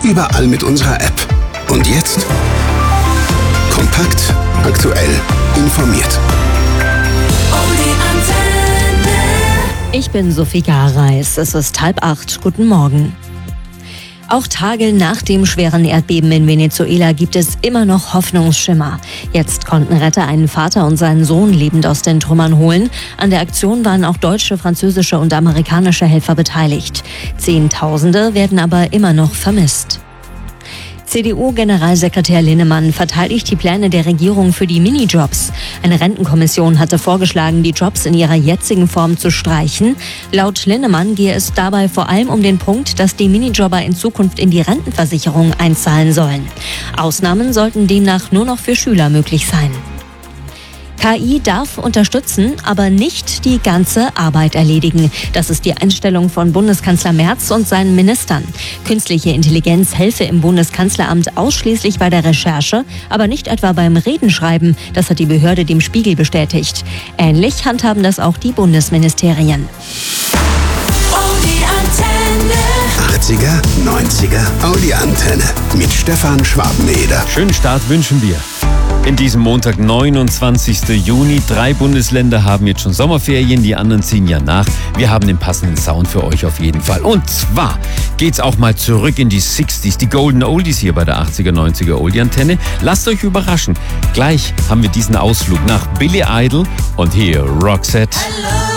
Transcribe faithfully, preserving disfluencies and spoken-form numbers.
überall mit unserer App. Und jetzt kompakt, aktuell, informiert. Ich bin Sophie Gareis. Es ist halb acht. Guten Morgen. Auch Tage nach dem schweren Erdbeben in Venezuela gibt es immer noch Hoffnungsschimmer. Jetzt konnten Retter einen Vater und seinen Sohn lebend aus den Trümmern holen. An der Aktion waren auch deutsche, französische und amerikanische Helfer beteiligt. Zehntausende werden aber immer noch vermisst. C D U-Generalsekretär Linnemann verteidigt die Pläne der Regierung für die Minijobs. Eine Rentenkommission hatte vorgeschlagen, die Jobs in ihrer jetzigen Form zu streichen. Laut Linnemann gehe es dabei vor allem um den Punkt, dass die Minijobber in Zukunft in die Rentenversicherung einzahlen sollen. Ausnahmen sollten demnach nur noch für Schüler möglich sein. K I darf unterstützen, aber nicht die ganze Arbeit erledigen. Das ist die Einstellung von Bundeskanzler Merz und seinen Ministern. Künstliche Intelligenz helfe im Bundeskanzleramt ausschließlich bei der Recherche, aber nicht etwa beim Redenschreiben. Das hat die Behörde dem Spiegel bestätigt. Ähnlich handhaben das auch die Bundesministerien. achtziger, neunziger, Audi Antenne mit Stefan Schwabeneder. Schönen Start wünschen wir. In diesem Montag, neunundzwanzigsten Juni. Drei Bundesländer haben jetzt schon Sommerferien, die anderen ziehen ja nach. Wir haben den passenden Sound für euch auf jeden Fall. Und zwar geht's auch mal zurück in die sechziger, die Golden Oldies hier bei der achtziger, neunziger Oldie-Antenne. Lasst euch überraschen. Gleich haben wir diesen Ausflug nach Billy Idol und hier Roxette.